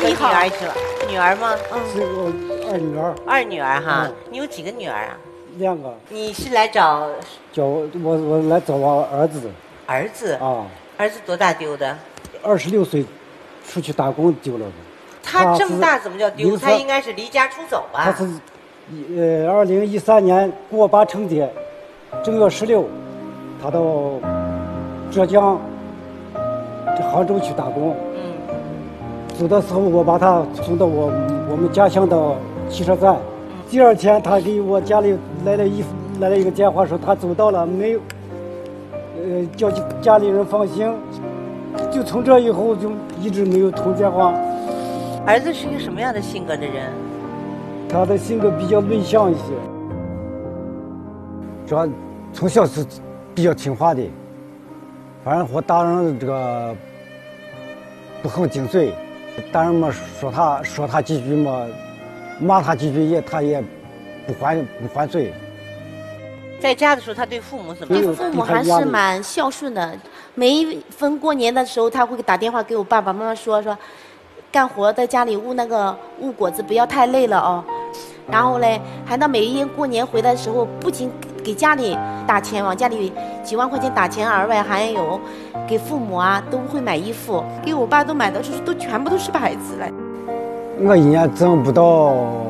你好。 女儿吗？ 是我二女儿。 二女儿哈，你有几个女儿啊 ？2个。 你是来找我来找我儿子。 儿子啊？ 儿子多大丢的 ？26岁，出去打工丢了的。 他这么大怎么叫丢？他应该是离家出走吧？ 他是2013年过8春节，正月16，他到浙江杭州去打工。走的时候，我把他送到我们家乡的汽车站。第2天，他给我家里来了一个电话，说他走到了，没有，叫家里人放心。就从这以后就一直没有通电话。 儿子是一个什么样的性格的人？ 他的性格比较内向一些，主要从小是比较听话的，反正和大人这个不很顶嘴。大人们说他几句嘛，骂他几句他也不还嘴。 在家的时候，他对父母怎么样？ 对父母还是蛮孝顺的。每一逢过年的时候，他会打电话给我爸爸妈妈说，干活在家里焐果子，不要太累了哦。然后嘞，还到每一年过年回来的时候，不仅给家里打钱，往家里几万块钱打钱，而外还有给父母啊都会买衣服，给我爸都买的全部都是牌子嘞。 我一年挣不到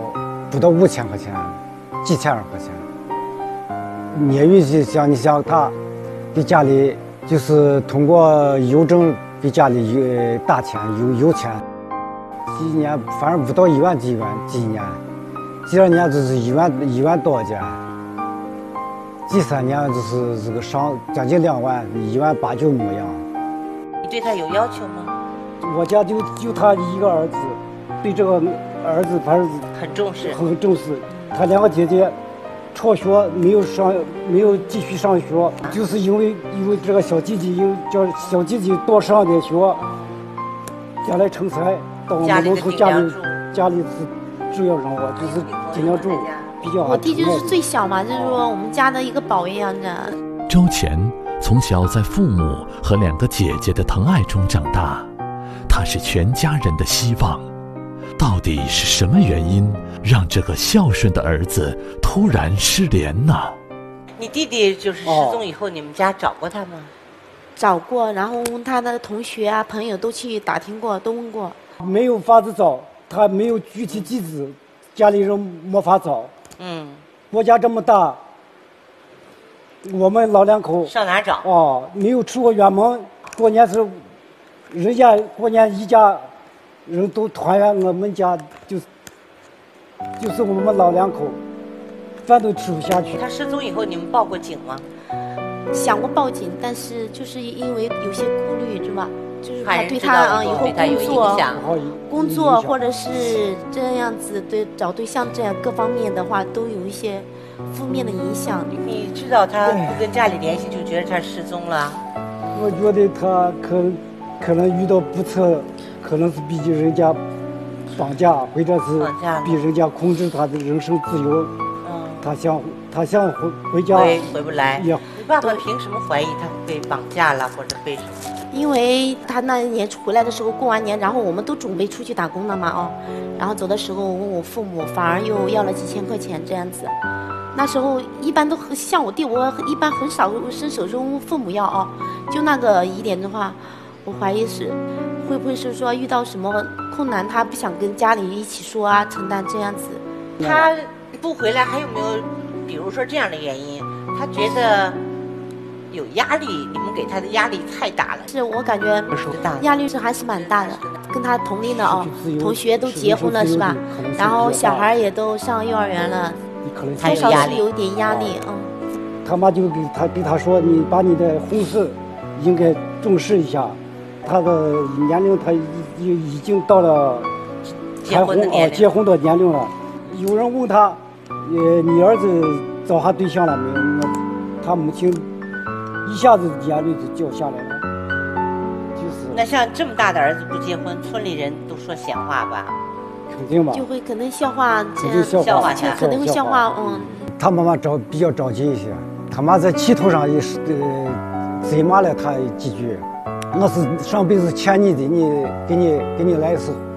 5000块钱，几千块钱。业余你想他给家里就是通过邮政给家里打钱邮钱，第1年反正不到1万几一年，第2年就是1万多钱，第3年就是这个上将近2万，1万8就模样。 你对他有要求吗？ 我家就他一个儿子，对这个儿子反正很重视。 他2个姐姐辍学没有继续上学，就是因为这个小弟弟叫小弟弟多上点学，将来成才到我们农村家里是主要人物，就是尽量住比较好。 我弟就是最小嘛，就是说我们家的一个宝一样的。 周乾从小在父母和2个姐姐的疼爱中长大，他是全家人的希望。到底是什么原因让这个孝顺的儿子突然失联呢？ 你弟弟就是失踪以后，你们家找过他吗？ 找过，然后他的同学啊、朋友都去打听过，都问过， 没有法子找，他没有具体地址，家里人没法找。国家这么大，我们老2口上哪找？ 没有出过远门。过年时，人家过年一家人都团圆，我们家就是我们老2口，饭都吃不下去。 他失踪以后，你们报过警吗？ 想过报警，但是就是因为有些顾虑，是吧？就是怕对他以后工作或者是这样子找对象这样各方面的话，都有一些负面的影响。 你知道他不跟家里联系，就觉得他失踪了？ 我觉得他可能遇到不测，可能是被人家绑架，或者是被人家控制他的人身自由。他想回家回不来。你爸爸凭什么怀疑他被绑架了或者被什么？ 因为他那一年回来的时候，过完年，然后我们都准备出去打工了嘛，然后走的时候问我父母，反而又要了几千块钱这样子。那时候一般都像我弟，我一般很少伸手问父母要就那个疑点的话，我怀疑是会不会是说遇到什么困难，他不想跟家里一起说啊，承担这样子。 他不回来还有没有比如说这样的原因？他觉得有压力，你们给他的压力太大了。 是我感觉压力还是蛮大的，跟他同龄的同学都结婚了是吧？然后小孩也都上幼儿园了，多少是有一点压力。 他妈就给他说，你把你的婚事应该重视一下。他的年龄他已经到了结婚的年龄了。有人问他，你儿子找下对象了没有？他母亲一下子眼泪就掉下来了。就是那像这么大的儿子不结婚，村里人都说闲话吧？ 肯定吧。 就会可能笑话这样，笑话他，可能会笑话。 他妈妈比较着急一些，他妈在气头上也是责骂了他几句。我是上辈子欠你的，给你来一次